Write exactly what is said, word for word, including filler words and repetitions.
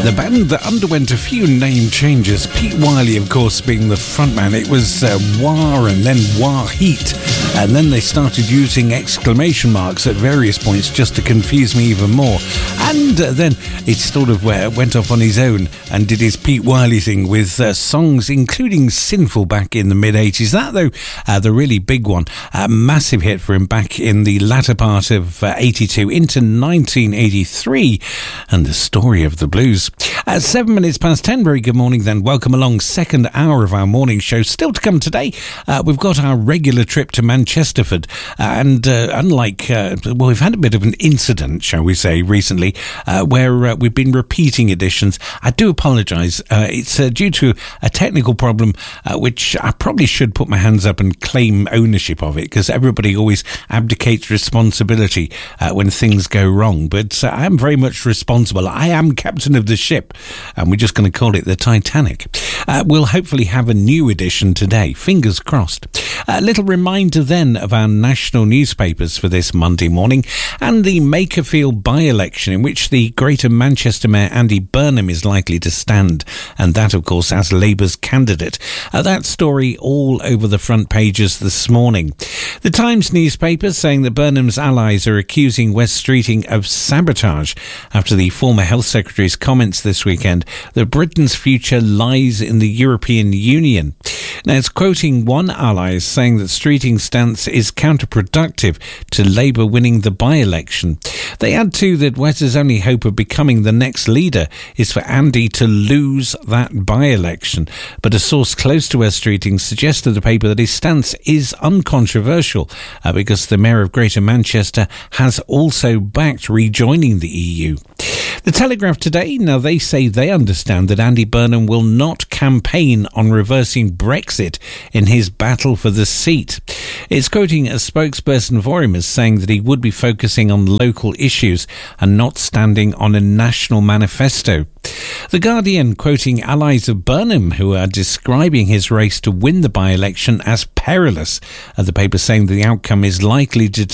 The band that underwent a few name changes, Pete Wiley, of course, being the frontman. It was uh, Wah and then Wah Heat. And then they started using exclamation marks at various points just to confuse me even more. And uh, then it sort of uh, went off on his own and did his Pete Wiley thing with uh, songs including Sinful back in the mid-eighties. That, though, uh, the really big one, a massive hit for him back in the latter part of uh, eighty-two into nineteen eighty-three. And the story of the blues. At seven minutes past ten, very good morning then. Welcome along, second hour of our morning show. Still to come today, uh, we've got our regular trip to Manchesterford. Uh, and uh, unlike, uh, well, we've had a bit of an incident, shall we say, recently, uh, where uh, we've been repeating editions. I do apologise. Uh, it's uh, due to a technical problem, uh, which I probably should put my hands up and claim ownership of it, because everybody always abdicates responsibility uh, when things go wrong. But uh, I am very much responsible. I am captain of the ship, and we're just going to call it the Titanic. Uh, we'll hopefully have a new edition today. Fingers crossed. A little reminder then of our national newspapers for this Monday morning and the Makerfield by-election in which the Greater Manchester Mayor Andy Burnham is likely to stand, and that, of course, as Labour's candidate. Uh, that story all over the front pages this morning. The Times newspaper saying that Burnham's allies are accusing West Streeting of sabotage after the former Health Secretary's comments this weekend that Britain's future lies in the European Union. Now, it's quoting one ally saying that Streeting's stance is counterproductive to Labour winning the by-election. They add too that Wes's only hope of becoming the next leader is for Andy to lose that by-election. But a source close to Wes Streeting suggests to the paper that his stance is uncontroversial uh, because the Mayor of Greater Manchester has also backed rejoining the E U. The Telegraph today, now they say they understand that Andy Burnham will not campaign on reversing Brexit in his battle for the seat. It's quoting a spokesperson for him as saying that he would be focusing on local issues and not standing on a national manifesto. The Guardian quoting allies of Burnham who are describing his race to win the by-election as perilous. Uh, the paper saying the outcome is likely to